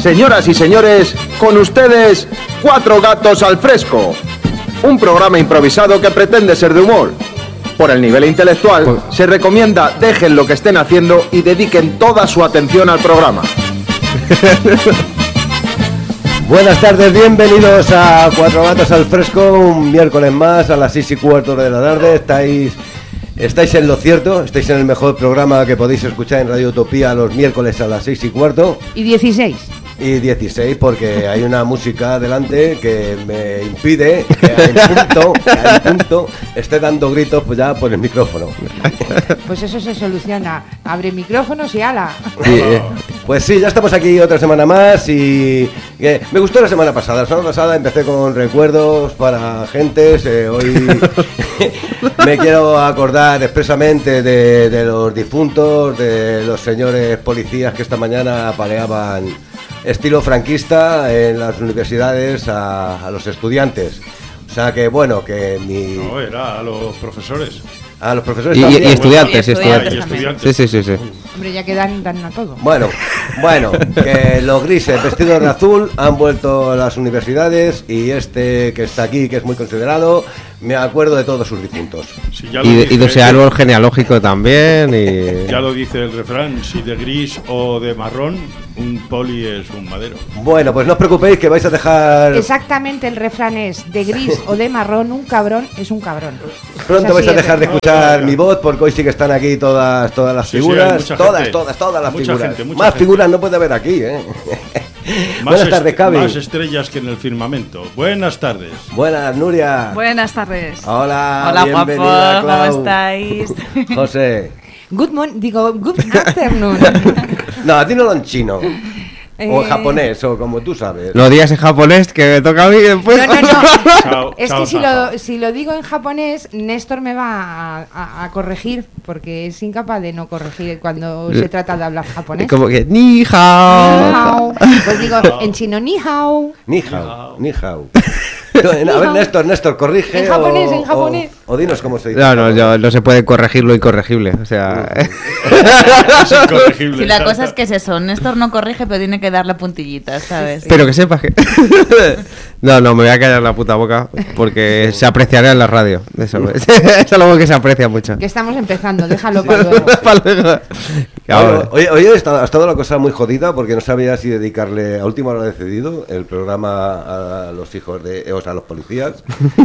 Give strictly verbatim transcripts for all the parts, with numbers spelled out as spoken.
Señoras y señores, con ustedes, Cuatro Gatos al Fresco. Un programa improvisado que pretende ser de humor. Por el nivel intelectual, se recomienda dejen lo que estén haciendo y dediquen toda su atención al programa. Buenas tardes, bienvenidos a Cuatro Gatos al Fresco, un miércoles más a las seis y cuarto de la tarde. Estáis, estáis en lo cierto, estáis en el mejor programa que podéis escuchar en Radio Utopía los miércoles a las seis y cuarto. Y dieciséis. Y dieciséis, porque hay una música delante que me impide que al punto, que al punto esté dando gritos pues ya por el micrófono. Pues eso se soluciona. Abre micrófonos y ala. Sí, eh. Pues sí, ya estamos aquí otra semana más y eh, me gustó la semana pasada. La semana pasada empecé con recuerdos para gentes. Eh, hoy me quiero acordar expresamente de, de los difuntos, de los señores policías que esta mañana apaleaban estilo franquista en las universidades a, a los estudiantes. O sea que bueno, que mi... No, era a los profesores. A los profesores y, también. y estudiantes, y estudiantes, estudiantes. Sí, sí, sí, sí. Hombre, ya que dan, dan a todo. Bueno, bueno, que los grises vestidos de azul han vuelto a las universidades y este que está aquí, que es muy considerado, me acuerdo de todos sus difuntos. Sí, ya Y, de, dice, y de ese árbol genealógico también. Y... Ya lo dice el refrán, si de gris o de marrón, un poli es un madero. Bueno, pues no os preocupéis que vais a dejar... Exactamente, el refrán es de gris o de marrón, un cabrón es un cabrón. Pronto Es vais a así, dejar de es escuchar no, mi voz porque hoy sí que están aquí todas todas las Sí, sí, figuras, hay mucha todas, gente. todas, todas las Mucha figuras. gente, mucha Más gente. figuras no puede haber aquí, ¿eh? Más Buenas tardes, est- Cavi. Más estrellas que en el firmamento. Buenas tardes. Buenas, Nuria. Buenas tardes. Hola, Hola, bienvenida, guapo, Clau. ¿cómo estáis? José. Good morning, digo, good afternoon. No, a ti no lo en chino. O en Eh, japonés, o como tú sabes. Lo digas en japonés, que me toca a mí después. No, no, no. Chao, Es chao, que si chao. lo, si lo digo en japonés, Néstor me va a, a- a corregir, porque es incapaz de no corregir cuando se trata de hablar japonés. Como que, ni Ni hao. hao. Pues digo, en chino, ni hao. Ni hao, ni hao. A ver, Néstor, Néstor, corrige. En japonés, o, en japonés. O, o dinos cómo se dice. No, no, yo, no se puede corregir lo incorregible. O sea, Es incorregible. Si la cosa es que es eso, Néstor no corrige, pero tiene que darle puntillitas, ¿sabes? pero que sepas que. No, no, me voy a callar la puta boca porque se apreciará en la radio. Eso, eso es algo que se aprecia mucho. Que estamos empezando, déjalo para luego. Para luego. Que ahora- Hoy, hoy ha estado, ha estado la cosa muy jodida porque no sabía si dedicarle a última hora decidido el programa a los hijos de, o sea, a los policías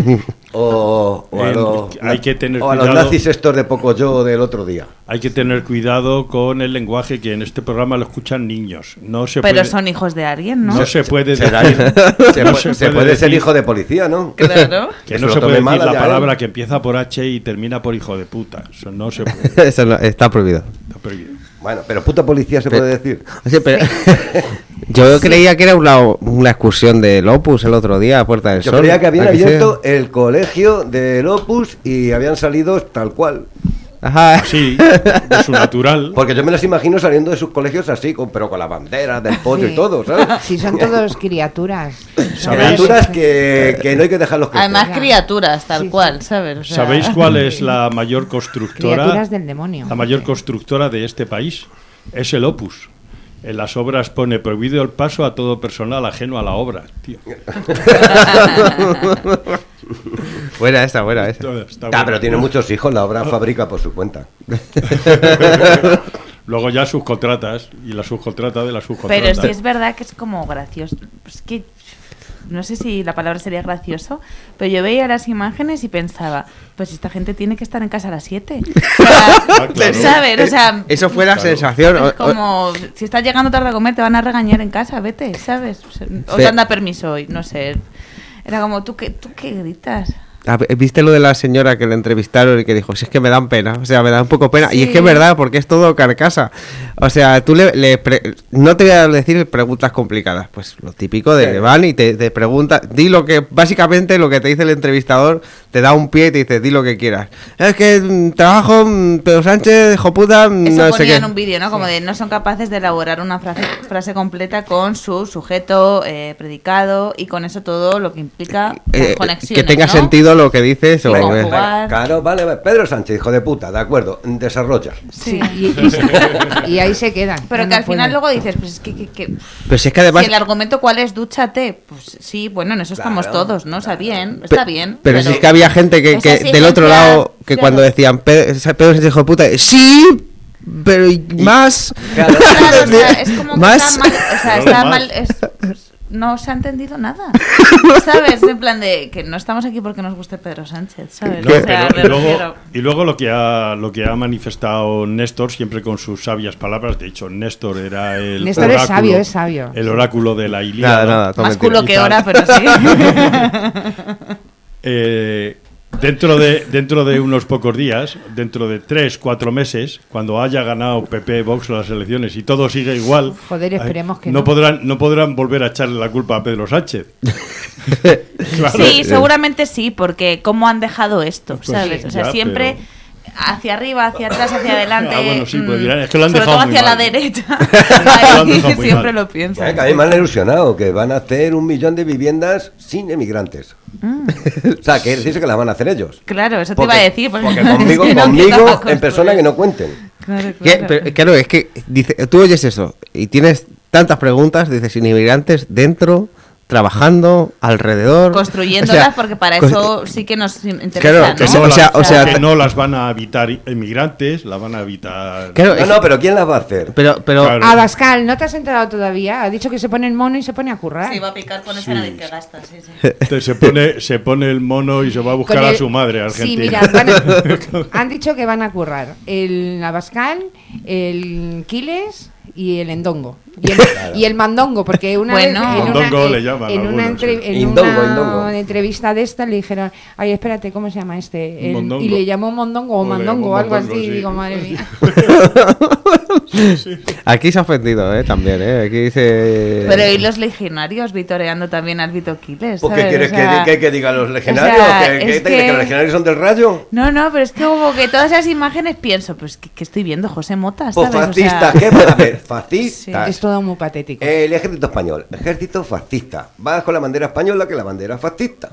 o, o a, Eh, los, hay que tener o a los cuidado. nazis estos de poco yo del otro día. Hay que tener cuidado con el lenguaje que en este programa lo escuchan niños. No se Pero puede, son hijos de alguien, ¿no? no se puede Será- decir, se, no puede, se se puede puede ser decir- hijo de policía, ¿no? Claro. que Eso no lo se puede tome decir mal la ya, palabra ¿eh? que empieza por H y termina por hijo de puta. Eso no se puede. Eso no- está prohibido. Está prohibido. Bueno, pero puta policía se Pero- puede decir. O sea, pero- yo creía que era una, una excursión del Opus el otro día a Puerta del Yo Sol. creía que habían ¿A sí? abierto el colegio del Opus y habían salido tal cual. Ajá. Sí, de su natural. Porque yo me las imagino saliendo de sus colegios así, con, pero con la bandera del pollo Sí. y todo, ¿sabes? Si son todos criaturas. Criaturas que, que no hay que dejarlos crecer. Además, Ya. criaturas, tal Sí, sí. cual, ¿sabes? O sea, ¿Sabéis cuál es la mayor constructora? Criaturas del demonio. La mayor constructora de este país es el Opus. En las obras pone prohibido el paso a todo personal ajeno a la obra. Tío. Buena esa, buena esa. Esto está Ah, bueno. pero tiene muchos hijos, la obra fabrica por su cuenta. Luego ya subcontratas y la subcontrata de la subcontrata. Pero sí es verdad que es como gracioso. Es que no sé si la palabra sería gracioso, pero yo veía las imágenes y pensaba, pues esta gente tiene que estar en casa a las siete. O sea, Ah, claro. ¿sabes? O sea, Eso fue la Claro. sensación. o- es como, si estás llegando tarde a comer, te van a regañar en casa, vete, ¿sabes? O, sea, o te Pe- han dado permiso hoy, no sé. Era como, ¿tú qué, tú qué gritas? Ah, ¿viste lo de la señora que le entrevistaron y que dijo, si es que me dan pena? O sea, me da un poco pena. Y es Sí. que es verdad, porque es todo carcasa. O sea, tú le... le pre- no te voy a decir preguntas complicadas. Pues lo típico de Sí. van y te, te pregunta... Di lo que... Básicamente lo que te dice el entrevistador te da un pie y te dice, di lo que quieras. Es que mm, trabajo, mm, Pedro Sánchez, hijo puta, mm, Eso no sé ponía qué. en un vídeo, ¿no? Como de no son capaces de elaborar una frase, frase completa con su sujeto, eh, predicado y con eso todo lo que implica Eh, conexiones, que tenga ¿no? sentido lo que dices. Y o, conjugar. eh. Jugar. Claro, vale, vale. Pedro Sánchez, hijo de puta, de acuerdo, desarrolla. Sí, y, y- y ahí se quedan. Pero Ya que no al final pueden. luego dices, pues es que, que, que- Pero si es que además... si el argumento cuál es, dúchate, pues sí, bueno, en eso estamos Claro, todos, ¿no? Está bien, Pe- está bien. Pero, si es que había gente que, que esa del otro exigencia, lado, que claro. cuando decían Pedro, Pedro Sánchez, hijo de puta, sí, pero y más... Claro. Claro, o sea, es como que Más- está mal, o sea, No, está más. mal, es- pues, no se ha entendido nada, ¿sabes? En plan de que no estamos aquí porque nos guste Pedro Sánchez, ¿sabes? No, O sea, pero me y luego, refiero- y luego lo que ha lo que ha manifestado Néstor siempre con sus sabias palabras. De hecho, Néstor era el Néstor es oráculo, sabio, es sabio. el oráculo de la Ilíada. Nada, nada, todo más mentira. culo y que tal. hora, pero sí. Eh, dentro de dentro de unos pocos días, dentro de tres, cuatro meses, cuando haya ganado P P Vox las elecciones y todo sigue igual, Joder, esperemos que no no. podrán no podrán volver a echarle la culpa a Pedro Sánchez. Claro. Sí, seguramente sí, porque cómo han dejado esto, Pues ¿sabes? sí, O sea, ya, siempre hacia arriba, hacia atrás, hacia adelante. Ah, bueno, sí, pues mm, dirán, es que lo han sobre dejado todo muy hacia la mal. derecha. Lo han Ahí dejado muy siempre mal. lo piensan. Eh, que a mí me han ilusionado que van a hacer un millón de viviendas sin emigrantes. O sea, que decirse que las van a hacer ellos. Claro, eso te Porque- iba a decir. Porque, Porque conmigo, es que no conmigo quiero en construir. persona que no cuenten. Claro, ¿Qué? claro. Pero, claro, es que dice, tú oyes eso y tienes tantas preguntas, dices, sin inmigrantes dentro, trabajando, alrededor... Construyéndolas, o sea, porque para cos- eso sí que nos interesa, Claro, ¿no? Que o sea, no, o las, sea, o sea, que no las van a habitar emigrantes, las van a habitar. Claro, No, es- no, pero ¿quién las va a hacer? Pero, pero Claro. Abascal, ¿no te has enterado todavía? Ha dicho que se pone el mono y se pone a currar. Se iba a picar con esa Sí. nariz que gasta, sí, sí. Entonces se pone, se pone el mono y se va a buscar Con a el- su madre, Sí, Argentina. mira, van a- han dicho que van a currar el Abascal, el Quiles y el Endongo. Y el, y el Mandongo, porque una Bueno. vez en una, Mondongo en- le llaman en una, algunos, entre- sí. en Indongo, una indongo. entrevista de esta le dijeron, ay, espérate, ¿cómo se llama este? El- Mondongo. y le llamó Mondongo o O le Mandongo llamó o algo Mondongo, así. sí. Digo, madre mía. aquí se ha ofendido, ¿eh? También, ¿eh? Aquí dice... Pero y los legionarios vitoreando también al Vito Quiles, ¿Por qué ¿sabes? quieres O sea, que, que, que digan los legionarios? o sea, ¿Que, que, es te crees que- que los legionarios son del rayo? No, no, pero es que como que todas esas imágenes pienso, pues que, que estoy viendo José Mota, Pues ¿sabes? O sea, fascistas, ¿qué van a ver? Fascistas. Es todo muy patético. El ejército español, ejército fascista. Vas con la bandera española que la bandera fascista.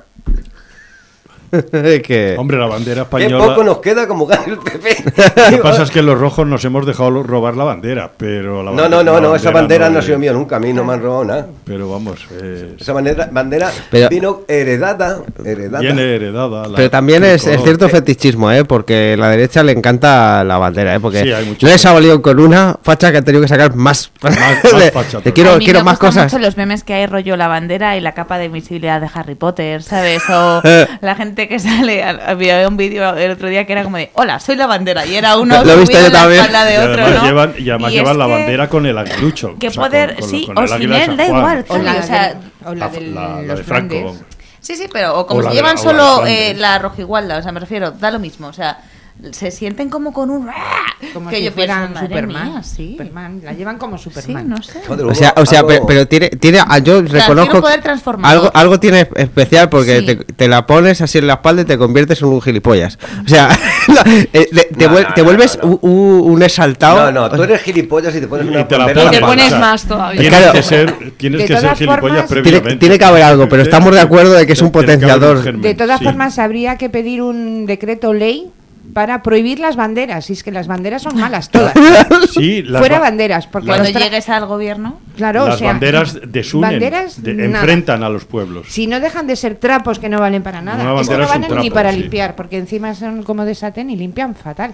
que... Hombre, la bandera Qué española. poco nos queda como gana el P P. Lo que pasa es que los rojos nos hemos dejado lo- robar la bandera, pero la No, bandera- no, no, la no, esa bandera no ha es- sido mía nunca, a mí no me han robado nada. Pero vamos, es- Esa bandera, bandera Pero- vino heredada, heredada. viene heredada. la Pero también es, es tricolor. cierto fetichismo, ¿eh? Porque a la derecha le encanta la bandera, ¿eh? Porque Sí, hay mucho no les que- ha valido con una facha que han tenido que sacar más. más De- facha de todavía. quiero a mí quiero me más gustan cosas. mucho los memes que hay rollo la bandera y la capa de invisibilidad de Harry Potter, ¿sabes? O la gente que sale, había un vídeo el otro día que era como de, hola, soy la bandera, y era uno Lo he visto subido yo en la también. espalda de Y otro, además ¿no? llevan, y además Y llevan es la que- bandera con el aguilucho. Que o sea, poder, con- con- sí, con o el sin águila de él, San da Juan. igual, O Javi, la, o sea, del- o la La- del- la- la los de Franco. Flandes. sí, sí, pero o como O la si de- llevan o la de solo Flandes. eh, la rojigualda, o sea, me refiero, da lo mismo, o sea, se sienten como con un... Como que si yo fueran pienso, madre Superman. mía, sí. Superman. La llevan como Sí, Superman. no sé. Joder, O sea, o sea, algo- pe- pero tiene, tiene, ah, yo reconozco tiene un poder transformador. algo, algo tiene especial porque Sí. te, te la pones así en la espalda y te conviertes en un gilipollas. O sea, eh, te, te No, vuel- no, te no, vuelves no, no. Un, un- un exaltado. No, no, tú eres gilipollas y te pones Y una te la bandera. Y pones, te pones o sea, más todavía. Tienes Claro. que ser, tienes De que ser todas gilipollas formas- previamente. Tiene- tiene que haber algo, pero estamos de acuerdo de que es un Tiene que haber potenciador. germen, De todas sí. formas, habría que pedir un decreto ley para prohibir las banderas. Y es que las banderas son malas todas. Sí, las Fuera ba- banderas, porque Cuando los tra- llegues al gobierno, claro, o las sea, banderas desunen, banderas, de- nada. enfrentan a los pueblos. Si no dejan de ser trapos que no valen para nada. Una Es que bandera no es un valen ni trapo, para sí. limpiar, porque encima son como de satén y limpian fatal.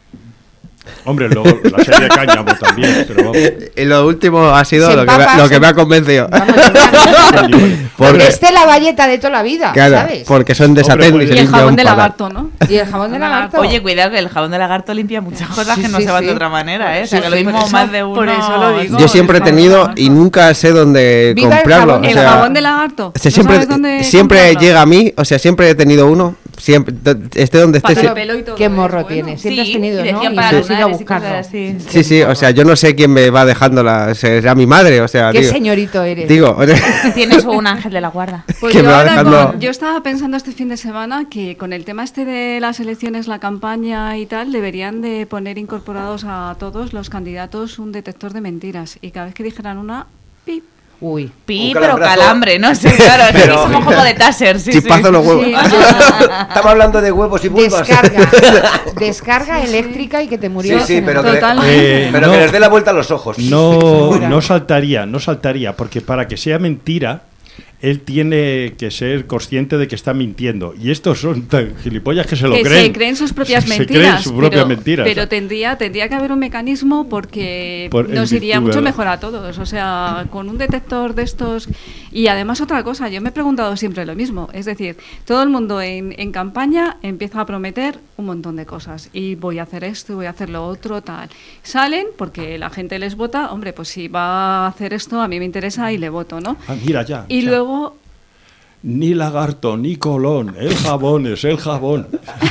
Hombre, luego la serie Cáñamo también, pero vamos. Y lo último ha sido Se lo que, me, empapa, lo que se- me ha convencido. Vamos, porque Porque, es la valleta de toda la vida, claro, ¿sabes? porque son de Hombre, satén pues- y se Y el limpian jabón de fatal. lagarto, ¿no? Y el jabón de lagarto. oye, cuidado que el jabón de lagarto limpia muchas cosas Sí, que no sí, se van sí. de otra manera, ¿eh? O sea, Sí, que lo sí, mismo por eso- más de uno... por eso lo digo. Yo siempre he el jabón de tenido lagarto. y nunca sé dónde Viva el comprarlo. jabón- o El sea, jabón de lagarto. o sea, ¿No siempre sabes dónde siempre comprarlo? llega a mí, o sea, siempre he tenido uno, siempre, do- esté donde esté. Para si- el pelo y todo. Qué es morro bueno. tienes. Siempre has Sí, tenido, y ¿no? decían Y para te sigo a lunares y buscarlo. cosas así. Sí, sí, o sea, yo no sé quién me va dejándola, será mi madre, o sea, Qué digo, señorito eres. digo, Tienes un ángel de la guarda. Pues que yo, me va ahora dejando- con- yo estaba pensando este fin de semana que con el tema este de las elecciones, la campaña y tal, deberían de poner incorporados a todos los candidatos un detector de mentiras y cada vez que dijeran una, pip. Uy. Pi, Un pero calambrazo. calambre, ¿no? Sí, claro, es que Pero- aquí somos como de taser, sí, chipazo sí. los huevos. Sí. Estamos hablando de huevos y vulvas. Descarga. Descarga eléctrica y que te murió. Sí, sí, pero, que, Totalmente. Eh, pero no. que les dé la vuelta a los ojos. No, Segura. no saltaría, no saltaría, porque para que sea mentira, él tiene que ser consciente de que está mintiendo. Y estos son tan gilipollas que se lo que creen. se creen sus propias Se mentiras. creen sus propias pero, mentiras. pero tendría, tendría que haber un mecanismo porque Por- nos en iría virtud, mucho ¿verdad? mejor a todos. O sea, con un detector de estos. Y además, otra cosa, yo me he preguntado siempre lo mismo. Es decir, todo el mundo en, en campaña empieza a prometer un montón de cosas. Y voy a hacer esto, voy a hacer lo otro, tal. Salen porque la gente les vota. Hombre, pues si va a hacer esto, a mí me interesa y le voto, ¿no? Ah, mira ya. Y ya. luego. Ni lagarto, ni colón. El jabón es el jabón.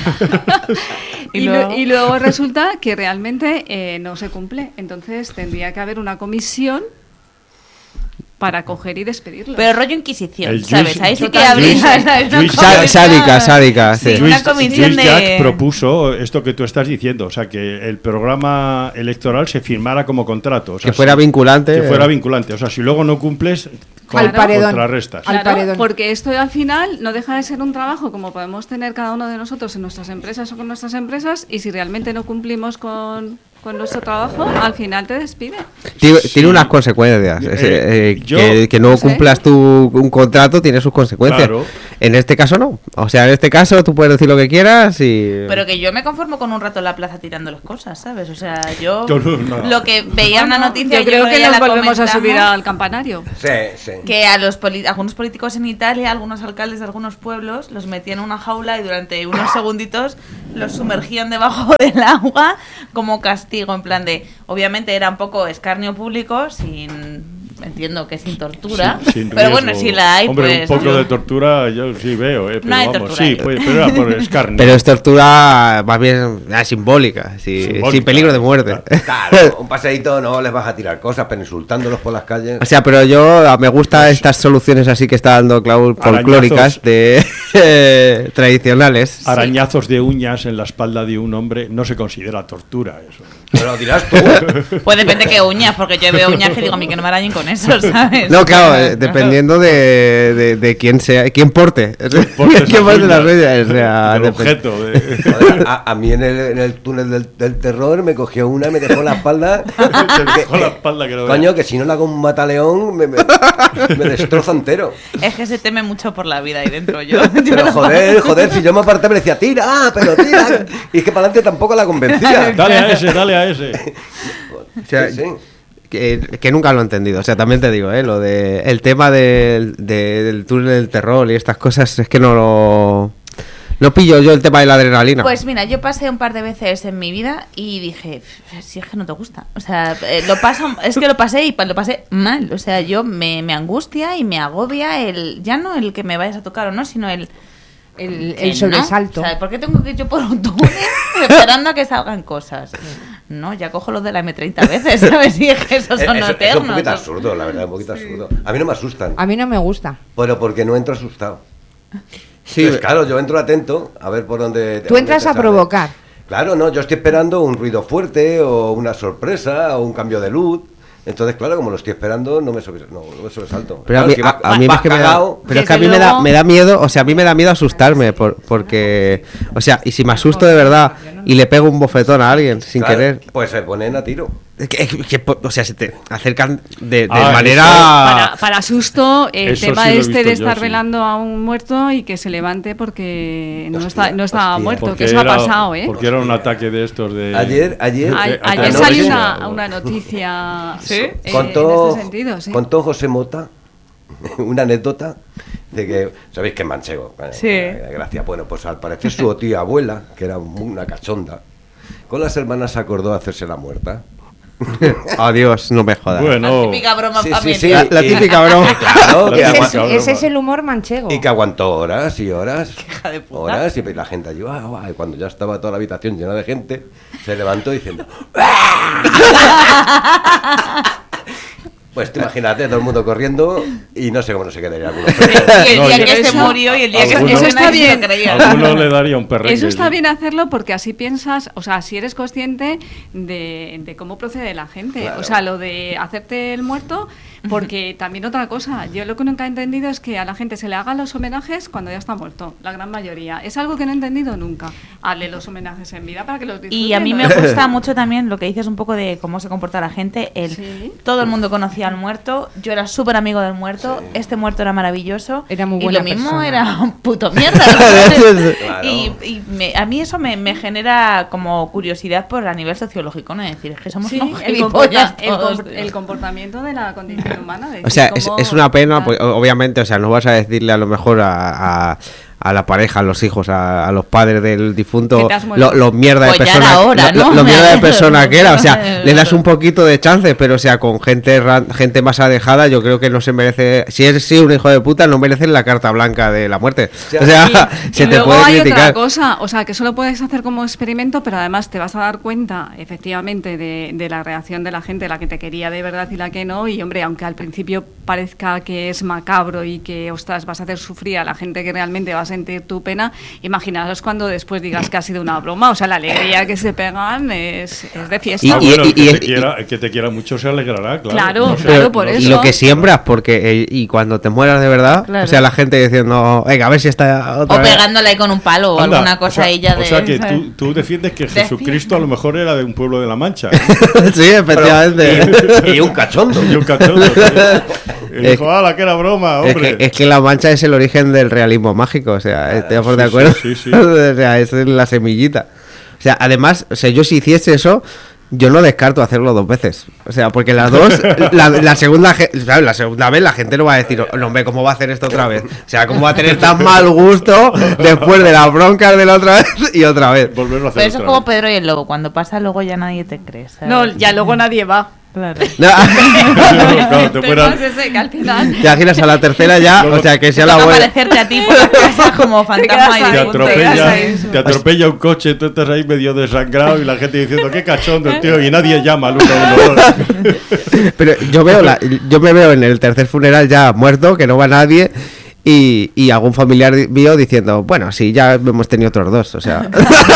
Y Y, luego- lo- y luego resulta que realmente eh, no se cumple. Entonces tendría que haber una comisión para coger y despedirlos. Pero rollo Inquisición, El ¿sabes? juice- Ahí sí que Total, habría juice- ¿sabes? Una juice- Sá- comisión- sádica, sádica, sí. Sí, una Luis- comisión Luis de... Jack propuso esto que tú estás diciendo, o sea, que el programa electoral se firmara como contrato. O sea, Que fuera si- vinculante. Que fuera vinculante. O sea, si luego no cumples, con- Al paredón. contrarrestas. Al Claro, paredón. porque esto al final no deja de ser un trabajo como podemos tener cada uno de nosotros en nuestras empresas o con nuestras empresas y si realmente no cumplimos con, con nuestro trabajo, al final te despide. Tiene, Sí. tiene unas consecuencias. Eh, Es, eh, yo- que, que no no sé. cumplas tu un contrato tiene sus consecuencias. Claro. En este caso no. O sea, en este caso tú puedes decir lo que quieras y... Pero que yo me conformo con un rato en la plaza tirando las cosas, ¿sabes? O sea, yo Yo no, no. lo que veía una noticia... Yo creo que ya nos la volvemos a comentamos, subir al campanario. Sí, sí. que a los poli- algunos políticos en Italia, algunos alcaldes de algunos pueblos, los metían en una jaula y durante unos segunditos los sumergían debajo del agua como castigo, en plan de, obviamente era un poco escarnio público, sin, entiendo que sin tortura, Sin- sin pero bueno, riesgo. si la hay, Hombre, pues... un poco yo- de tortura yo sí veo, eh, pero No hay vamos, tortura sí, ahí. pues, pero era por escarnio. Pero es tortura más bien ah, simbólica, sí, Simbólica, sin peligro de muerte. Claro, un paseíto no les vas a tirar cosas, pero insultándolos por las calles. O sea, pero yo ah, me gustan estas soluciones así que está dando Clau folclóricas Arañazos. de eh, tradicionales. Arañazos de uñas en la espalda de un hombre no se considera tortura eso. Pero lo dirás tú. Pues depende qué uñas, porque yo veo uñas que digo, a mí que no me arañen con eso, ¿sabes? No, claro, eh, dependiendo de, de, de quién sea, quién porte. Porte esas quién porte las uñas, uñas. O sea, del dep- objeto. de- Joder, a, a mí en el, en el túnel del, del terror me cogió una y me dejó la espalda. Te dejó la espalda que no Coño, veas. que si no le hago un mataleón me, me, me destroza entero. Es que se teme mucho por la vida ahí dentro. Yo, yo Pero no- joder, joder, si yo me aparté me decía, tira, ah, pero tira. Y es que para adelante tampoco la convencía. Dale a ese, dale a ese. O sea, Sí, sí. que, que nunca lo he entendido. O sea, también te digo, ¿eh? Lo de el tema del, de- del túnel del terror y estas cosas es que no lo no pillo yo el tema de la adrenalina. Pues mira, yo pasé un par de veces en mi vida y dije, si es que no te gusta. O sea, eh, lo paso, es que lo pasé y pa- lo pasé mal. O sea, yo me, me angustia y me agobia el, ya no el que me vayas a tocar o no, sino el... El, que el sobresalto. No. O sea, ¿por qué tengo que ir yo por un túnel esperando a que salgan cosas? No, ya cojo los de la eme treinta veces, ¿sabes? Y es que esos son Es, es- es eternos. un poquito absurdo, la verdad, un poquito absurdo. A mí no me asustan, A mí no me gusta. pero porque no entro asustado. sí, Entonces, claro, yo entro atento a ver por dónde... Tú entras dónde a te sale. provocar. Claro, no, yo estoy esperando un ruido fuerte o una sorpresa o un cambio de luz. Entonces, claro, como lo estoy esperando, no me, sobre, no, no me sobresalto. Pero a Claro, mí, si a, vas- a mí vas es que me da, cagao, pero es que a mí Desde me da, luego- me da miedo, o sea, a mí me da miedo asustarme por, porque, o sea, y si me asusto de verdad y le pego un bofetón a alguien sin claro, querer, pues se ponen a tiro. es que, es que, o sea, se te acercan de, de Ah, manera Para, para susto, el Eso tema sí lo he este visto de yo, estar sí. velando a un muerto y que se levante porque no, Hostia, está, no estaba hostia. muerto, Porque que eso era- ha pasado, ¿eh? Porque era un ataque de estos de... Ayer, ayer, A- Eh, ayer anoche, salió o- una, una noticia ¿Sí? eh, en contó, este sentido, sí. contó José Mota una anécdota de que, sabéis que es manchego. Bueno, Sí. eh, Gracias. Bueno, pues al parecer su tía abuela, que era una cachonda, con las hermanas se acordó de hacerse la muerta. Adiós, no me jodas. Bueno, La típica broma Sí, sí, familiar. sí. La, la y- típica broma. Claro, que La Ese agua- es, Cabrón, ese es va. el humor manchego. y que aguantó horas y horas. Hija de puta. Horas y la gente allí, guau, guau, y cuando ya estaba toda la habitación llena de gente, se levantó diciendo. Pues tú imagínate, todo el mundo corriendo y no sé cómo no se quedaría alguno. Y el No, día yo- que se eso- murió y el día que se Alguno- murió Eso está nadie se lo bien. creía. a alguno le daría un perrengue. Eso está sí. bien hacerlo porque así piensas, o sea, si eres consciente de, de cómo procede la gente. Claro. O sea, lo de hacerte el muerto, porque también otra cosa, yo lo que nunca he entendido es que a la gente se le hagan los homenajes cuando ya está muerto, la gran mayoría. Es algo que no he entendido nunca. Hazle los homenajes en vida para que los disfruten. Y a mí me ¿no? gusta mucho también lo que dices un poco de cómo se comporta la gente. El, Sí. Todo el mundo conocía al muerto, yo era súper amigo del muerto, este muerto era maravilloso. Era muy y buena lo mismo persona. era un puto mierda. ¿sabes? Claro. Y, y me- a mí eso me, me genera como curiosidad por a nivel sociológico, ¿no? Es decir, es que somos Sí, unos el, gilipollas comporta- el todos, compor- tío. el comportamiento de la condición humana. de O sea, decir es, cómo- es una pena, pues, o- obviamente, o sea, no vas a decirle a lo mejor a, a, a la pareja, a los hijos, a, a los padres del difunto, Que te has muerto. lo, lo mierda de Pues ya persona, era hora, lo, ¿no? lo mierda de Me- persona que era, o sea, le das un poquito de chance, pero o sea, con gente ran- gente más alejada, yo creo que no se merece, si es sí un hijo de puta, no mereces la carta blanca de la muerte. O sea, Y- se y te luego puede hay criticar. otra cosa, o sea, que solo puedes hacer como experimento, pero además te vas a dar cuenta, efectivamente, de, de la reacción de la gente, la que te quería de verdad y la que no. Y hombre, aunque al principio parezca que es macabro y que, ostras, vas a hacer sufrir a la gente que realmente va a sentir tu pena, imaginaos cuando después digas que ha sido una broma. O sea, la alegría que se pegan es, es de fiesta. Y- Ah, bueno, el, y- que y- te y- quiera, el que te quiera mucho se alegrará, claro. Claro, No sé, claro, no por sé. eso. Lo que siembras, porque eh, y cuando te mueras de verdad, Claro. o sea, la gente diciendo, venga, a ver si está otra O vez. pegándole ahí con un palo o Anda, alguna cosa o sea, ella de. O sea que ¿sabes? tú, tú defiendes que De Jesucristo a lo mejor era de un pueblo de la Mancha. ¿eh? Sí, efectivamente. Y un cachondo. Y un cachondo. sí. Y Es dijo, ¡hala, que era broma, Es hombre! que, es que la mancha es el origen del realismo mágico, o sea, ¿estamos de sí, acuerdo? sí, sí, sí. O sea, es la semillita. O sea, además, o sea, yo si hiciese eso, yo no descarto hacerlo dos veces. O sea, porque las dos, la, la segunda ge- ¿sabes? La segunda vez la gente no va a decir, no, hombre, ¿cómo va a hacer esto otra vez? O sea, ¿cómo va a tener tan mal gusto después de las broncas de la otra vez y otra vez? Volverlo a hacer Pero eso es otra como vez. Pedro y el lobo. Cuando pasa, luego ya nadie te cree. ¿sabes? No, ya luego nadie va. Claro. No, Claro, te Te fueran- pones ese que al final... te imaginas a la tercera ya, o sea, que sea la Toca buena. aparecerte a ti por la casa como fantasma y quedas Te ahí, difunto. te quedas atropella, ahí. te atropella un coche, tú estás ahí medio desangrado y la gente diciendo, qué cachondo el tío, y nadie llama al uno uno dos. Pero yo veo la, yo me veo en el tercer funeral ya muerto, que no va nadie, y, y algún familiar di- mío diciendo, bueno, sí, ya hemos tenido otros dos, o sea,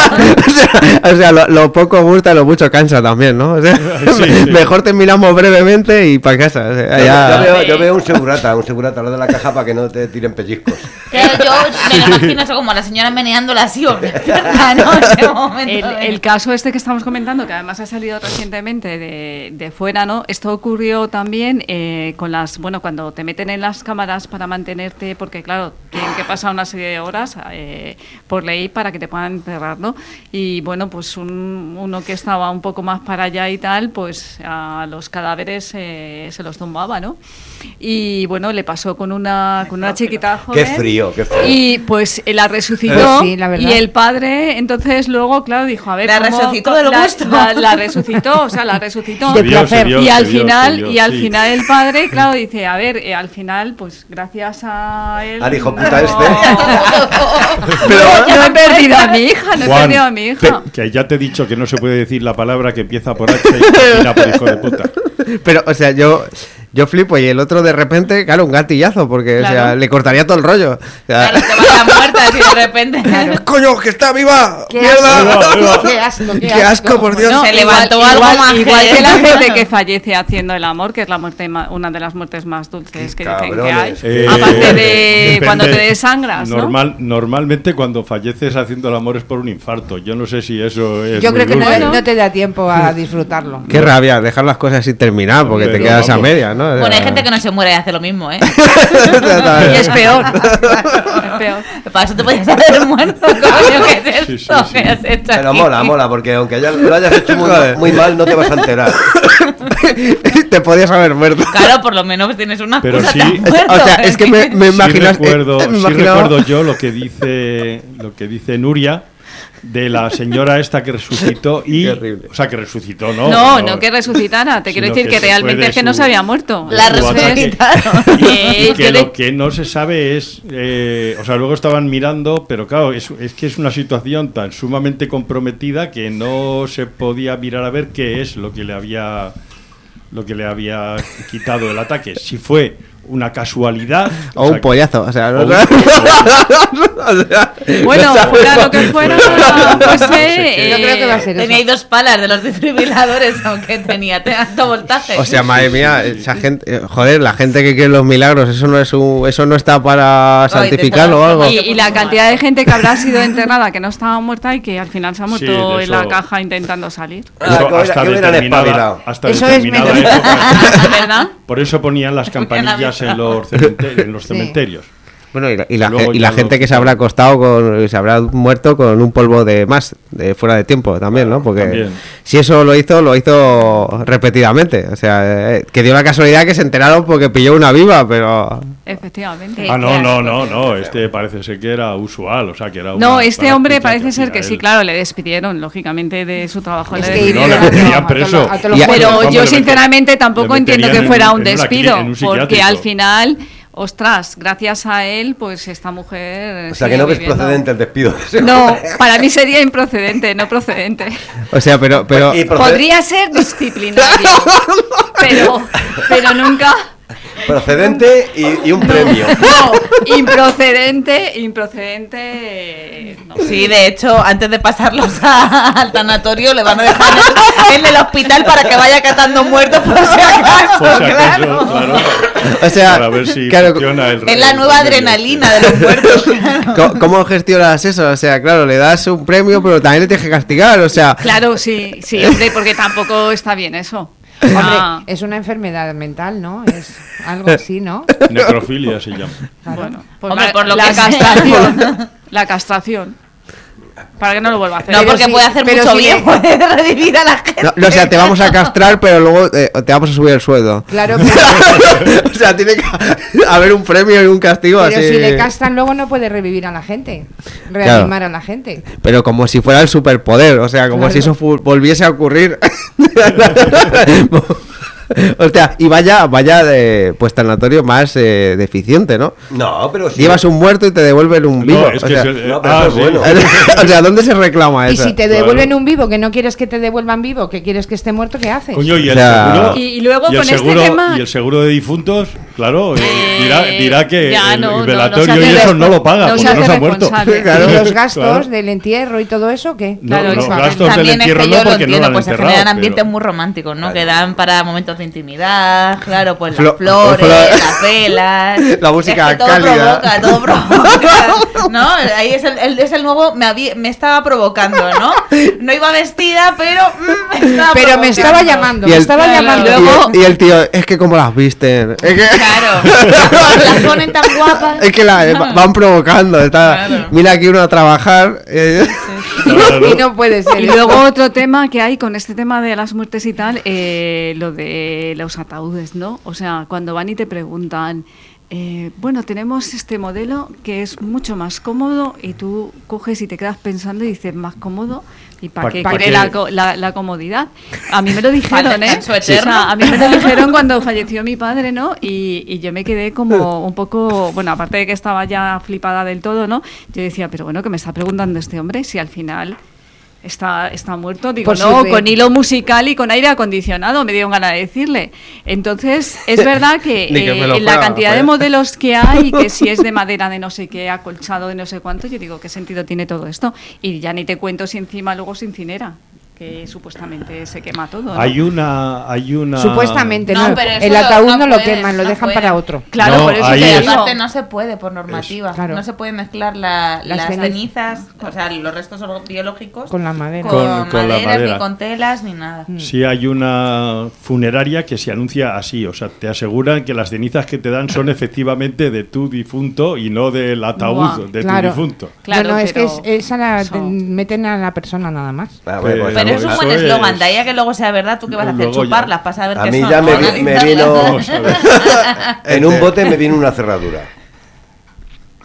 o sea, o sea, lo, lo poco gusta, lo mucho cansa también, ¿no? O sea, Sí, sí. mejor terminamos brevemente y para casa. O sea, Yo, ya- yo veo, yo veo un segurata, un segurata, lo de la caja para que no te tiren pellizcos. Claro, yo me lo imagino eso como a la señora meneándola así, hombre, ¿verdad? ¿no? En ese momento El, de- el caso este que estamos comentando, que además ha salido recientemente de, de fuera, ¿no? Esto ocurrió también eh, con las, bueno, cuando te meten en las cámaras para mantenerte, porque claro, tienen que pasar una serie de horas eh, por ley para que te puedan enterrar, ¿no? Y bueno, pues un- uno que estaba un poco más para allá y tal, pues a los cadáveres eh, se los tumbaba, ¿no? Y bueno, le pasó con una, con una chiquita joven. Qué frío, qué frío. Y pues eh, la resucitó. Pues sí, la verdad. Y el padre, entonces luego, claro, dijo, a ver, La ¿cómo- resucitó del la, gusto. La, la resucitó, o sea, la resucitó. Se vio, se vio, y se al vio, final, se vio, y al sí. final el padre, claro, dice, a ver, eh, al final, pues gracias a él. Al hijo puta no- este. no, no he perdido a mi hija, no he Juan, perdido a mi hija. te- que ya te he dicho que no se puede decir la palabra que empieza por H y termina por hijo de puta. Pero, o sea, yo, yo flipo y el otro de repente, claro, un gatillazo, porque o sea, Claro. le cortaría todo el rollo. O sea, Claro, te va la muerta así de repente. ¡Coño, que está viva! ¡Qué ¡Mierda! asco! ¡Qué asco! ¡Qué ¡Qué asco, por Dios! No, Se igual- levantó algo igual, más igual que- que la gente que fallece haciendo el amor, que es la muerte ma- una de las muertes más dulces que dicen que hay. cabrones. Eh, Aparte de depende. cuando te desangras, ¿no? Normal, Normalmente cuando falleces haciendo el amor es por un infarto. Yo no sé si eso es Yo muy creo que no, dulce. no te da tiempo a disfrutarlo. Qué rabia, dejar las cosas sin terminar, porque Pero te quedas a vamos. media, ¿no? O sea, Bueno, hay gente que no se muere y hace lo mismo, ¿eh? Y es peor. Es peor. Para eso te podías haber muerto, coño, ¿qué es Sí, esto? sí, sí. ¿Qué has hecho Pero aquí? mola, mola, porque aunque ya lo hayas hecho muy, Joder. muy mal, no te vas a enterar. te podías haber muerto. Claro, por lo menos tienes una Pero excusa, sí- te has muerto, O sea, es que me, me Sí imaginas. recuerdo, eh, me sí imaginaba- recuerdo yo lo que dice lo que dice Nuria, de la señora esta que resucitó y... Qué horrible. O sea, que resucitó, ¿no? No, no que resucitara. Te quiero sino decir que, que se fue realmente de es que no su- se había muerto. La su ataque. resucitaron. Eh, Y que yo de- lo que no se sabe es, eh, o sea, luego estaban mirando, pero claro, es, es que es una situación tan sumamente comprometida que no se podía mirar a ver qué es lo que le había, lo que le había quitado el ataque. Si fue una casualidad O o un sea, pollazo, o sea, o no, un- o sea, Bueno, no sabes. fuera lo que fuera, pues eh, Yo creo que va a ser eso. Tenía ahí dos palas de los desfibriladores, aunque tenía de alto voltaje. O sea, madre mía, esa gente, eh, joder, la gente que quiere los milagros, eso no es un, eso no está para Ay, santificarlo o algo. te Y, y la cantidad de gente que habrá sido enterrada que no estaba muerta y que al final se ha muerto Sí, de en la eso- caja intentando salir. Ah, eso que hubiera- hasta que hubieran determinada, espabilado. hasta Eso es determinada menos- época. ¿Verdad? Por eso ponían las campanillas en los, cemente- en los Sí. cementerios. Bueno, y la, y la, Luego ge- y ya la lo gente que se habrá acostado con, se habrá muerto con un polvo de más, de fuera de tiempo también, ¿no? Porque También. si eso lo hizo, lo hizo repetidamente. O sea, eh, que dio la casualidad que se enteraron porque pilló una viva, pero... Efectivamente. Sí. Ah, no, no, no, no, este parece ser que era usual, o sea, que era No, una este hombre práctica parece ser hacía que sí, él. claro, le despidieron, lógicamente, de su trabajo. Es le que despidieron. No, le ir a- meterían a- a- preso. a- a todos los Y a- Pero pueblos. Vamos, yo le met- sinceramente tampoco le entiendo que meterían fuera en- un en una despido, clí- en un porque psiquiátrico. al final, ostras, gracias a él, pues esta mujer... O sea, que sigue no ves viviendo. procedente el despido. No, para mí sería improcedente, no procedente. O sea, pero... pero Y proced- Podría ser disciplinario, pero, pero nunca... Procedente y, y un premio. No, improcedente, improcedente... no. Sí, de hecho, antes de pasarlos a- al tanatorio, le van a dejar en el, en el hospital para que vaya catando muertos por si acaso. Por si acaso, claro. claro. o sea, Para ver si claro, funciona el Es la el nueva remedio. adrenalina de los muertos. claro. ¿cómo, cómo gestionas eso? O sea, claro, le das un premio, pero también le tienes que castigar, o sea... Claro, sí, sí, hombre, porque tampoco está bien eso. Hombre, Ah, es una enfermedad mental, ¿no? Es algo así, ¿no? Necrofilia se llama. Claro. bueno, pues Hombre, la, por lo la que sea. castración. La castración. Para que no lo vuelva a hacer. No, Pero porque sí, puede hacer pero mucho sí bien, le- puede revivir a la gente. No, no, o sea, te vamos a castrar, pero luego eh, te vamos a subir el sueldo. Claro, pero, O sea, tiene que haber un premio y un castigo pero así. si le castran luego no puede revivir a la gente, reanimar a la gente. Pero como si fuera el superpoder, o sea, como Claro. si eso fu- volviese a ocurrir. O sea, y vaya, vaya de, pues tanatorio más eh, deficiente, ¿no? No, pero sí. Llevas un muerto y te devuelven un vivo. No, es o, que sea, es el- no, pero ah, eso es sí. bueno. o sea, ¿dónde se reclama Y eso? si te Claro. devuelven un vivo que no quieres que te devuelvan vivo, que quieres que esté muerto, ¿qué haces? Coño, y el O sea- seguro. Y- y luego el con este seguro, tema- Y el seguro de difuntos, claro, eh, Eh, dirá, dirá que ya, el, no, el no, no velatorio se hace y eso respo- no lo paga, no se porque no hace se ha muerto. responsable. Claro. ¿Y los gastos Claro. del entierro y todo eso qué? No, Claro, los eso- gastos del También es entierro que no, yo lo porque no lo entiendo, han pues se enterrado. generan ambientes pero- muy románticos, ¿no? Que dan para momentos de intimidad, claro, pues Flo- las flores, flo- las velas. La música es que todo cálida. provoca, todo provoca. ¿No? Ahí es el, el- es el nuevo, me, había- me estaba provocando, ¿no? No iba vestida, pero mm, me estaba Pero me provocando. estaba llamando, Y me el- estaba Claro, llamando. y, luego- el, y el tío, es que como las visten. Es que, Claro, las ponen tan guapas. es que la, van provocando. Está, Claro. Mira aquí uno a trabajar. eh, Claro. Y no puede ser. Y luego otro tema que hay con este tema de las muertes y tal, eh, lo de los ataúdes, ¿no? O sea, cuando van y te preguntan, eh, bueno, tenemos este modelo que es mucho más cómodo y tú coges y te quedas pensando y dices, más cómodo, ¿y para Pa- qué pa' quiere qué? la, co- la, la comodidad? A mí me lo dijeron, Para ¿eh? en su eterno. O sea, a mí me lo dijeron cuando falleció mi padre, ¿no? Y, y yo me quedé como un poco, bueno, aparte de que estaba ya flipada del todo, ¿no? Yo decía, pero bueno, ¿qué me está preguntando este hombre? Si al final... Está, está muerto, digo, Por no, si- con hilo musical y con aire acondicionado, me dio ganas de decirle. Entonces, es verdad que, Ni que me eh, lo en la fuera, cantidad de joder. modelos que hay, que si es de madera de no sé qué, acolchado de no sé cuánto, yo digo, ¿qué sentido tiene todo esto? Y ya ni te cuento si encima luego se incinera, que supuestamente se quema todo, ¿no? Hay una, hay una. Supuestamente No, no. pero eso El lo- ataúd no no, lo puedes, queman, lo no dejan puedes. para otro. Claro, No, por eso ahí te es- digo. Aparte no se puede por normativa, Claro. no se puede mezclar la- Las las cenizas. cenizas, o sea, los restos biológicos Con la madera. con, Con- con la maderas, madera. ni con telas, ni nada. Sí, hay una funeraria que se anuncia así, o sea, te aseguran que las cenizas que te dan son efectivamente de tu difunto y no del ataúd Buah, de claro. tu difunto. Claro, no, no, es que pero es, esa la eso- te- meten a la persona nada más. Ah, bueno, pues, Pero a es mí- un eso buen es- eslogan, de ahí a que luego sea verdad, ¿tú qué vas a hacer? Luego ya. Chuparlas para saber A qué mí son. ya me, ¿no? vi- me Analizarlas. vino. Vamos a ver. En un bote me vino una cerradura.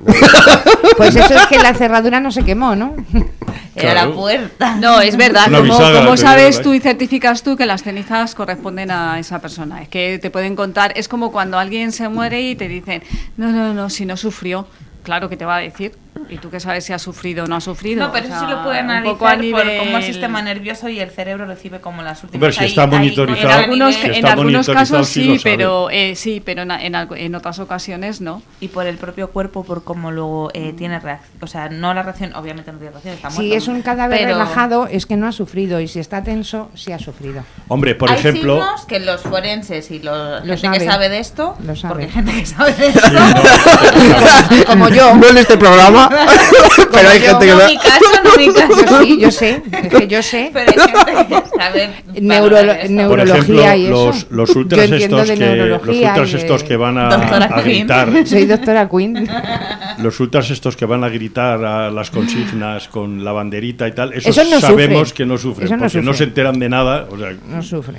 Pues eso es que la cerradura no se quemó, ¿no? Era Claro. la puerta. No, es verdad. Una ¿Cómo, bisagra cómo te sabes dieron tú ahí. y certificas tú que las cenizas corresponden a esa persona? Es que te pueden contar, es como cuando alguien se muere y te dicen, no, no, no, si no sufrió. Claro que te va a decir. ¿Y tú qué sabes si ha sufrido o no ha sufrido? No, pero O eso sea, sí lo pueden un poco a analizar por nivel- cómo el sistema nervioso y el cerebro recibe como las últimas... Hombre, si ahí- está ahí, monitorizado- En a algunos, Si nivel- en está algunos monitorizado, casos sí lo sí, sabe. pero eh, sí, pero en, en, algo- en otras ocasiones no. Y por el propio cuerpo, por cómo luego eh, tiene reacción. O sea, no la reacción, obviamente no tiene reacción, está muerto. Si es un cadáver pero relajado, es que no ha sufrido. Y si está tenso, sí ha sufrido. Hombre, por hay ejemplo... signos que los forenses y los Lo gente que sabe. sabe de esto, Lo sabe. porque hay gente que sabe de esto. Sí, no, Como yo. No en este programa, pero hay yo, gente que no no. mi caso, no mi caso. Yo sí, yo sé. Es que yo sé. Pero hay gente que sabe Neuro- valorar esto. neuro- Por ejemplo, neurología y eso. los, los Yo ultras entiendo estos de que los neurología ultras y de- estos que van a, Doctora a Queen. gritar, Soy doctora Queen. los ultras estos que van a gritar a las consignas con la banderita y tal, esos Eso no sabemos sufre. que no sufren, Eso no porque no sufre. se enteran de nada, o sea, No sufre.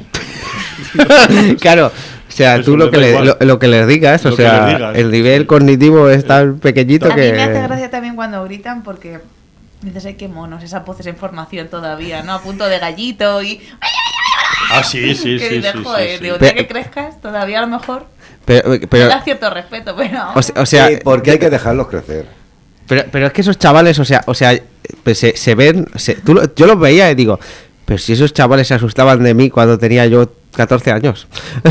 Claro, o sea, Eso tú lo les que, da le- igual. lo, lo que les digas, o Lo que sea, les digas. el nivel cognitivo es tan pequeñito A que... mí me hace gracia también cuando gritan porque dices, ay, qué monos, esa voz, esa información todavía, ¿no? A punto de gallito y... ah, sí, sí, que sí, dices, sí, sí, joder, sí. digo, Pe- ya que crezcas, todavía a lo mejor Pero, me pero, da cierto respeto, pero... o, se- o sea, Sí, porque hay que dejarlos crecer. pero, pero es que esos chavales, o sea, o sea, pues se, se ven, se- tú lo- yo los veía y digo, pero si esos chavales se asustaban de mí cuando tenía yo catorce años.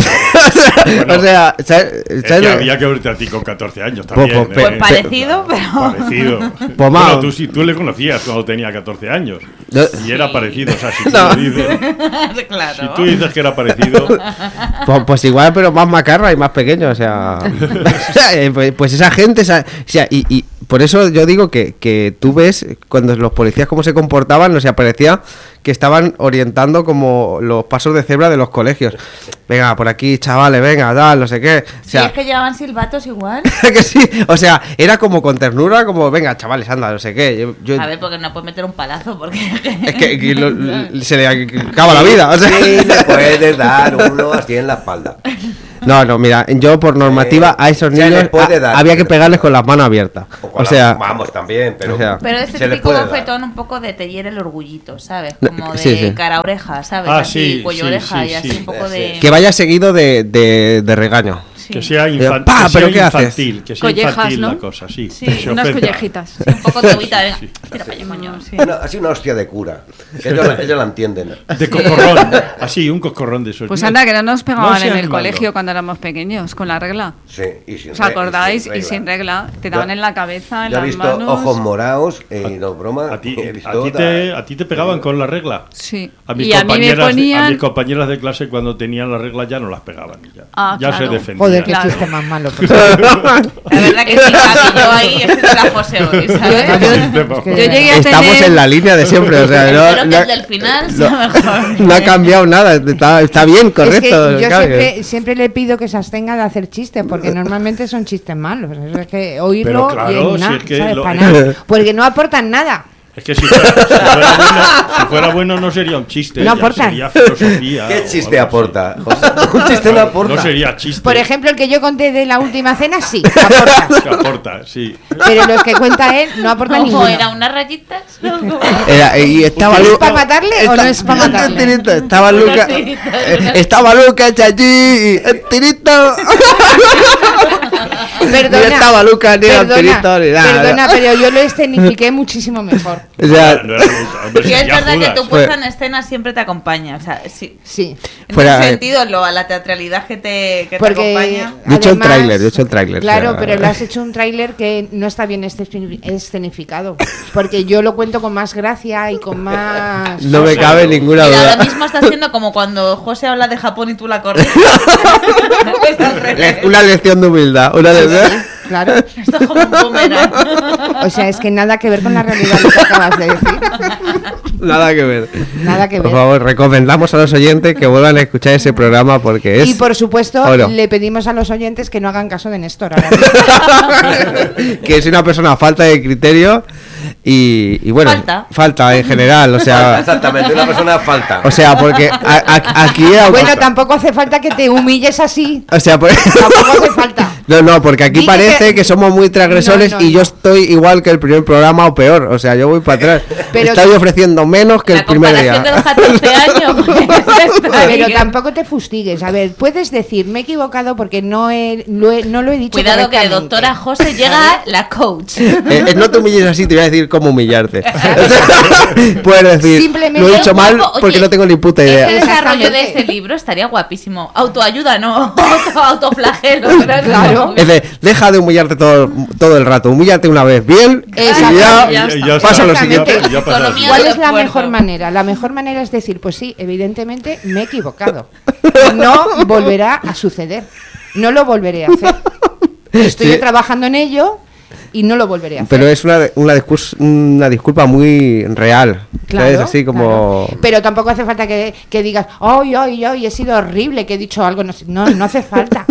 Bueno, o sea, ¿sabes? Es ¿sabes? que había que verte a ti con catorce años Pues- también. pues- ¿eh? Pues parecido, pero... Parecido. Pues, Bueno, ma- tú, sí, tú le conocías cuando tenía catorce años. No- Y era parecido. O sea, si tú, No. dices, claro. si tú dices que era parecido, Pues, pues igual, pero más macarra y más pequeño, o sea... eh, pues, pues esa gente, esa- o sea, y, y por eso yo digo que, que tú ves cuando los policías cómo se comportaban, o sea, parecía que estaban orientando como los pasos de cebra de los colegios. Venga, por aquí, chavales, venga, tal, no sé qué. O Si sea, es que llevaban silbatos igual. que sí, o sea, era como con ternura, como, venga, chavales, anda, no sé qué. Yo, yo- A ver, porque no puedes meter un palazo, porque... es que, que lo- lo- se le acaba la vida, o sea... Sí, le puedes dar uno así en la espalda. No, no, mira, yo por normativa a esos se les niños puede a- dar. había que pegarles con las manos abiertas. O con O sea, la- vamos también, pero, o sea, Pero este se les típico puede dar. bofetón un poco de te hiere el orgullito, ¿sabes? No, Como de sí, sí. cara-oreja, ¿sabes? Ah, Así, sí, cuello-oreja sí, y así sí, un poco sí. de... que vaya seguido de, de, de regaño. Sí. que sea, Pero, infan- pa, que ¿pero sea qué haces? infantil, que sea Collejas, infantil ¿no? la cosa, sí. Sí, que se Unas ofenda. collejitas. Sí, un poco tobita, venga, tira para allá, coño. Sí. Una- así una hostia de cura. Ellos, la- ellos la entienden. De cocorrón, así, un cocorrón de esos. Pues No- anda, que no nos pegaban no en sean el malos. colegio cuando éramos pequeños, con la regla. Sí, y sin ¿Os re- acordáis? sin Y sin regla. Te daban Yo- en la cabeza, en Yo he las visto manos. ojos morados y no broma. A ti, he visto a, ti da- te, a ti te pegaban con la regla. Sí. A mis, Y a mí me compañeras, de- a ponían. mis compañeras de clase cuando tenían la regla ya no las pegaban. Ya, Ah, ya claro. se defendían. Joder, qué Claro. chiste más malo. La verdad que sí, Gaby, yo ahí estoy de la José hoy, ¿sabes? Es que- Yo llegué a Estamos tener- en la línea de siempre, o sea, no, Espero que no- el del final no- sea mejor. no ha cambiado nada, está, está bien, Es correcto. que yo claro. siempre, siempre le pido que se abstenga de hacer chistes, porque normalmente son chistes malos. Es que oírlo Pero claro, y en si nada, es que ¿sabes? lo- Pa' nada, porque no aportan nada. Es que si fuera, si fuera bueno, si fuera bueno no sería un chiste, No ya aportan. sería filosofía. ¿Qué o chiste algo así. aporta? José? Un chiste no aporta. No sería chiste. Por ejemplo, el que yo conté de la última cena, sí, aporta. Que aporta, sí. Pero los que cuenta él no aportan Ojo, ninguno. era unas rayitas. Era- y estaba ¿Es Lu- para matarle o no esta- es para matarle? Estaba Luca, eh, estaba Lucas allí, el tirito. Perdona, Ni estaba Lucas, ni era el perdona, tirito, ni nada. perdona, pero yo lo escenifiqué muchísimo mejor. O sea, No era nunca, hombre, Y es sería verdad que Judas. tu puesta en escena siempre te acompaña. O sea, sí. Sí, En Fuera- ese sentido, lo, a la teatralidad que te, que te porque acompaña. Yo he hecho el además- tráiler, yo he hecho el tráiler, Claro, o sea- pero lo has hecho un tráiler que no está bien esceni- escenificado, porque yo lo cuento con más gracia y con más. no me cabe ninguna Mira, ahora duda. mismo está haciendo como cuando José habla de Japón y tú la corriges. Es al revés. Le- Una lección de humildad, una lección. Claro. Esto es como un boomerang. O sea, es que nada que ver con la realidad lo que acabas de decir. Nada que ver. Nada que Por ver. favor, recomendamos a los oyentes que vuelvan a escuchar ese programa porque es. Y por supuesto, oro. le pedimos a los oyentes que no hagan caso de Néstor. ahora mismo. Que es una persona falta de criterio y, y bueno, Falta. falta en general, o sea, Exactamente, una persona falta. o sea, porque a- a- aquí aunque- Bueno, tampoco hace falta que te humilles así. o sea, por- Tampoco hace falta. No, no, porque aquí Di que parece te- que somos muy transgresores No, no, y yo no. estoy igual que el primer programa o peor. O sea, yo voy para atrás. Pero- Estoy ofreciendo menos que La el primer día. comparación de los catorce años. pues, está Pero bien. tampoco te fustigues. A ver, puedes decir, me he equivocado porque no, he, lo he- no lo he dicho Cuidado que de correctamente. doctora José llega la coach. Eh, eh, no te humilles así, te voy a decir cómo humillarte. O sea, puedes decir, Simplemente- lo he hecho mal Oye, porque no tengo ni puta idea. Este desarrollo de Exactamente. este libro estaría guapísimo. Autoayuda, no. Auto, autoflagelo. ¿verdad? Claro. Es de, deja de humillarte todo, todo el rato, humíllate una vez bien y Exacto. ya, Ya está. Y ya pasa lo está, siguiente. ya- ya pasa lo Economía siguiente. ¿Cuál de es la esfuerzo. mejor manera? La mejor manera es decir, pues sí, evidentemente me he equivocado. No volverá a suceder. No lo volveré a hacer. Estoy Sí. trabajando en ello y no lo volveré a hacer. Pero es una, una, discurs- una disculpa muy real. Claro, ¿sabes? Así como... claro. Pero tampoco hace falta que, que digas, ay, ay, ay, he sido horrible, que he dicho algo. No, sé". no, no hace falta.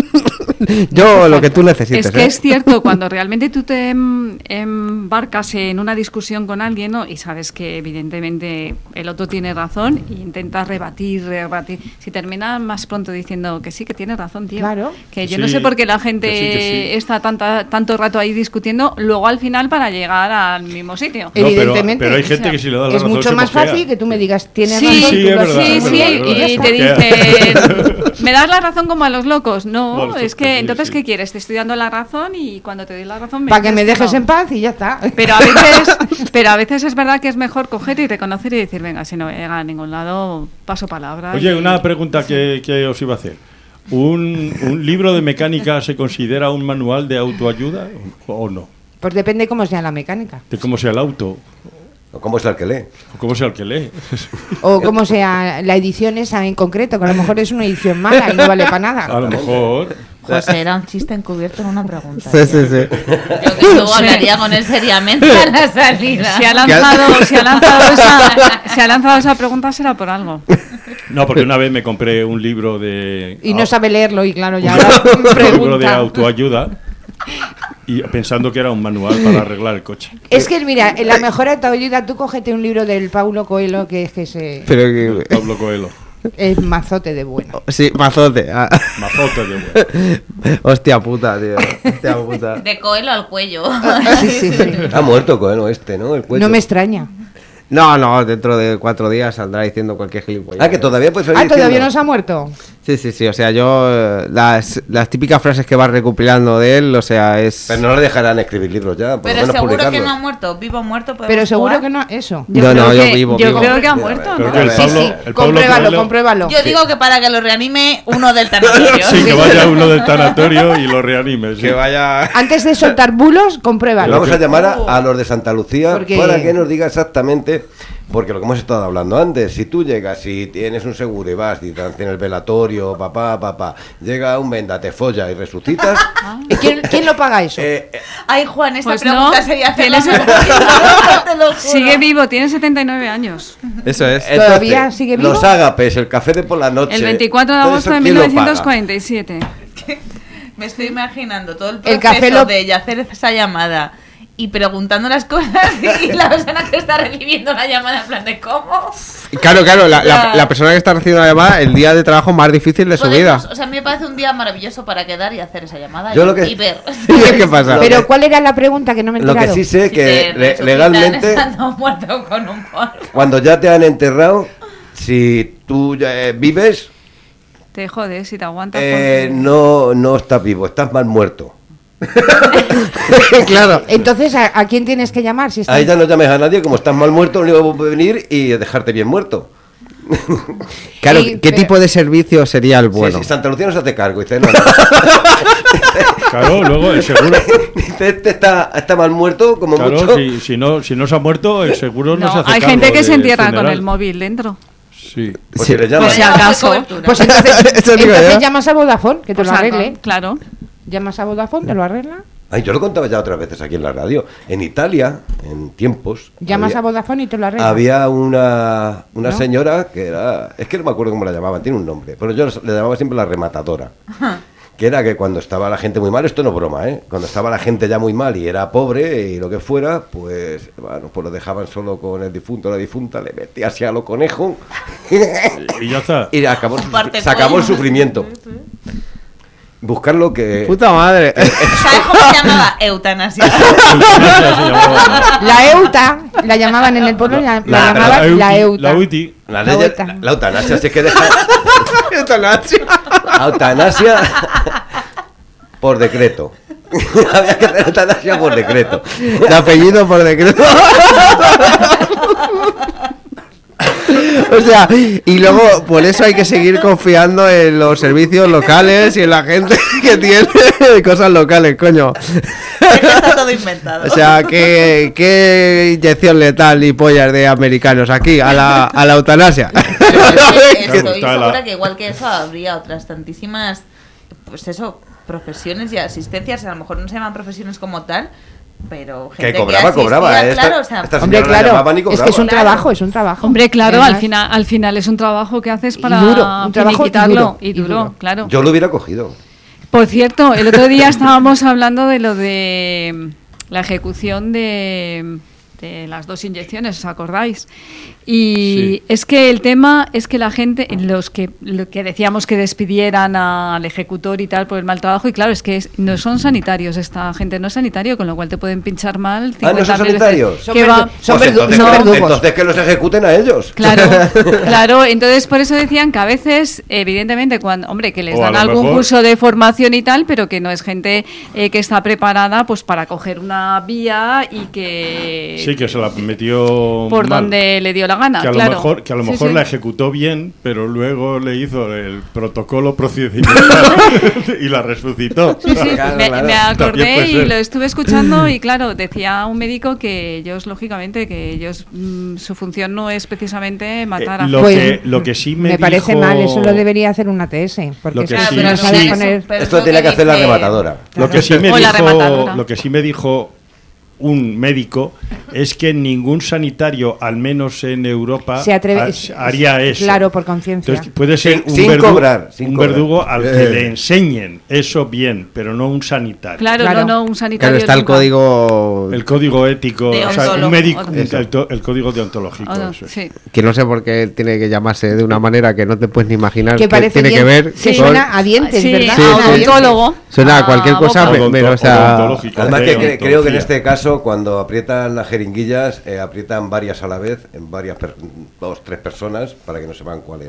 Yo lo que tú necesites. Es que ¿eh? es cierto, cuando realmente tú te em, embarcas en una discusión con alguien, ¿no? Y sabes que evidentemente el otro tiene razón y intentas rebatir, rebatir. Si terminas más pronto diciendo que sí, que tiene razón, tío. Claro. Que yo Sí, no sé por qué la gente que sí, que sí. está tanta, tanto rato ahí discutiendo, luego al final para llegar al mismo sitio. No, pero- Evidentemente. pero hay gente o sea, que si le da la es razón mucho se más mosquea. fácil que tú me digas, tienes Sí, razón. sí, tú es lo verdad, has Sí, dicho, es sí, verdad, es y ya y está. te Mosquea. dicen, ¿me das la razón como a los locos? No, Bueno, es eso que sí, entonces, sí. ¿qué quieres? Te estoy dando la razón y cuando te doy la razón me Para que dices me dejes no. en paz y ya está. Pero a veces, pero a veces es verdad que es mejor coger y reconocer y decir, venga, si no llega a ningún lado, paso palabra. Oye, y- una pregunta que, que os iba a hacer. ¿Un, ¿Un libro de mecánica se considera un manual de autoayuda o o no? Pues depende cómo sea la mecánica. De cómo sea el auto, ¿O ¿Cómo es el que lee? o cómo sea el que lee. O cómo sea la edición esa en concreto, que a lo mejor es una edición mala y no vale para A nada. lo mejor. José, era un chiste encubierto en una pregunta. Sí, sí, sí. Yo que luego hablaría con él seriamente a la salida. Si ha lanzado, si ha lanzado esa, si ha lanzado esa pregunta será por algo. No, porque una vez me compré un libro de. Y no sabe leerlo y claro, ya un ahora libro de pregunta. autoayuda y pensando que era un manual para arreglar el coche. Es que mira, en la mejor autoayuda, tú cógete un libro del Paulo Coelho que es que se, Pero que... Pablo Coelho. es mazote de bueno. Sí, mazote. Ah. Mazote de bueno. Hostia puta, tío. Hostia puta. De coelo al cuello. Sí, sí, sí. Ha muerto Coelho este, ¿no? El cuello. No me extraña. No, no, dentro de cuatro días saldrá diciendo cualquier gilipollas. Ah, que todavía puede salir Ah, todavía diciendo- no se ha muerto. Sí, sí, sí, o sea, yo eh, las, las típicas frases que vas recopilando de él, o sea, es... Pero no le dejarán escribir libros ya, por Pero lo menos seguro que publicarlos. no ha muerto. Vivo o muerto. podemos Pero seguro jugar. que no, eso. No, creo no, yo que, vivo, yo vivo. creo que ha Mira, muerto, pero ¿no? que el Sí, Pablo- sí, el Pablo compruébalo, Coelho- compruébalo. Yo digo que para que lo reanime uno del tanatorio. Sí, que vaya uno del tanatorio y lo reanime. sí. Que vaya... Antes de soltar bulos, Le compruébalo. vamos a llamar a, a los de Santa Lucía Porque- para que nos diga exactamente, porque lo que hemos estado hablando antes, si tú llegas y tienes un seguro y vas y te hacen el velatorio, papá, papá, llega un venda, te folla y resucitas, ¿Y ¿Quién, quién lo paga eso? eh, eh, Ay, Juan, esta Pues pregunta no, sería hacerla tienes- mejor. Te lo juro. Sigue vivo, tiene setenta y nueve años. Eso es. entonces, ¿Todavía sigue vivo? Los ágapes, el café de por la noche. El veinticuatro de todo agosto eso, de ¿quién lo paga? mil novecientos cuarenta y siete. Me estoy imaginando todo el El proceso café lo- de hacer esa llamada y preguntando las cosas y la persona que está recibiendo la llamada en plan de ¿cómo? Claro, claro, la, la, Ya. la persona que está recibiendo la llamada, el día de trabajo más difícil de su vida. Podemos- O sea, a mí me parece un día maravilloso para quedar y hacer esa llamada Yo y, lo que- y ver. ¿Qué pasa? Pero que- ¿cuál era la pregunta que no me he Lo que enterado? sí sé Si que te le- resucitan legalmente, estando muerto con un porro. cuando ya te han enterrado, si tú ya, eh, vives, Te jodes si te aguantas. eh, porque- no, no estás vivo, estás mal muerto. Claro. Entonces, ¿a, a quién tienes que llamar? Si está- Ahí ya no llames a nadie, como estás mal muerto, lo único que puede venir y dejarte bien muerto. Claro, Sí, ¿qué pero- tipo de servicio sería el bueno? Sí, sí, Santa Lucía no se hace cargo. Dice, no, no. Claro, luego el seguro. Dice, este está, está mal muerto, como Claro, mucho. si, si no, si no se ha muerto, el seguro no, No, se hace hay cargo gente que se del entierra con funeral. el móvil dentro. Sí. Pues Sí. si le llamas. Pues si Pero acaso. cobertura. Pues entonces, Eso digo entonces yo. llamas a Vodafone, que te Pues lo algo, arregle. claro. Llamas a Vodafone, te lo arregla. Ay, yo lo contaba ya otras veces aquí en la radio. En Italia, en tiempos. Llamas había- a Vodafone y te lo arregla. Había una, una ¿No? señora que era. Es que no me acuerdo cómo la llamaban, tiene un nombre. Pero yo le llamaba siempre la rematadora. Que era que cuando estaba la gente muy mal, esto no es broma, ¿eh? Cuando estaba la gente ya muy mal y era pobre y lo que fuera, pues, bueno, pues lo dejaban solo con el difunto o la difunta, le metía así a lo conejo Y ya está. y acabó, el Comparte sufri- se acabó el todo. sufrimiento. buscarlo que... Puta madre. ¿Sabes cómo se llamaba? Eutanasia. La euta, la llamaban en el pueblo, la, la La- llamaban la, euti, euta. la uti. La, La ley- euta. la, la eutanasia, si es que deja... Eutanasia. La eutanasia por decreto. Había que hacer eutanasia por decreto. De apellido por decreto. O sea, y luego por eso hay que seguir confiando en los servicios locales y en la gente que tiene cosas locales, coño. Es que está todo inventado. O sea, ¿qué, qué inyección letal y pollas de americanos aquí a la, a la eutanasia? Estoy Está la- segura que igual que eso habría otras tantísimas, pues eso, profesiones y asistencias, a lo mejor no se llaman profesiones como tal, pero gente Que cobraba, asistía, cobraba. ¿eh? claro, Esta- o sea, esta Hombre, señora la claro, llamaban y es que es cobraba. un Claro. trabajo, es un trabajo. Hombre, claro, Además, al final, al final es un trabajo que haces para Y duro, un trabajo y finiquitarlo. duro, Y y duro, duro. claro. Yo lo hubiera cogido. Por cierto, el otro día estábamos hablando de lo de la ejecución de, de las dos inyecciones, ¿os acordáis? Y Sí. es que el tema es que la gente, los que, lo que decíamos que despidieran al ejecutor y tal por el mal trabajo, y claro, es que es- no son sanitarios, esta gente no es sanitario, con lo cual te pueden pinchar mal. Ah, ¿no son cincuenta mil veces. sanitarios? Son Que verdu- va- son Pues verdu- entonces, son que- verdugos. entonces que los ejecuten a ellos. Claro, claro, entonces por eso decían que a veces, evidentemente, cuando, hombre, que les O a dan lo algún mejor- curso de formación y tal, pero que no es gente eh, que está preparada pues para coger una vía y que Sí, que se la metió por mal. donde le dio la gana, que a claro. lo mejor, que a lo Sí, mejor sí. la ejecutó bien, pero luego le hizo el protocolo procedimental y la resucitó. Sí, sí, Claro, me, claro. me También acordé puede y ser. lo estuve escuchando y claro, decía un médico que ellos, lógicamente, que ellos, mm, su función no es precisamente matar Eh, a lo, Pues, que, lo que sí me, me parece dijo- mal, eso lo debería hacer una T S. Porque Lo que es sí- no sí. sabes sí. poner- Pero es Esto lo tiene que hacer la dice- rematadora. Lo que sí me O la dijo, rematadora. lo que sí me dijo un médico es que ningún sanitario, al menos en Europa, Se atreve- ha- haría eso. Claro, por conciencia. Entonces, puede ser Sin- un, sin verdugo, cobrar, sin un cobrar. verdugo al que Eh. le enseñen eso bien, pero no un sanitario. Claro, Claro. no, no, un sanitario. Claro, está el nunca. código El código ético, De o sea, ontólogo. un médico, un- Eso. el, to- el código deontológico. Oh, no, eso es. sí. que no sé por qué tiene que llamarse de una manera que no te puedes ni imaginar Que que parece tiene que bien- ver que con- suena a dientes, Sí, ¿verdad? Sí, a sí. odontólogo. Suena a cualquier cosa, boca. me- pero, o sea, Odontológico. Además que de cre- creo que en ontología. este caso cuando aprietan las jeringuillas eh, aprietan varias a la vez en varias per- dos tres personas para que no sepan cuál es